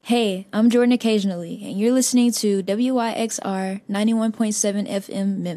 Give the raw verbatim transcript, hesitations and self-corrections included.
Hey, I'm Jordan Occasionally, and you're listening to W Y X R ninety-one point seven F M Memphis.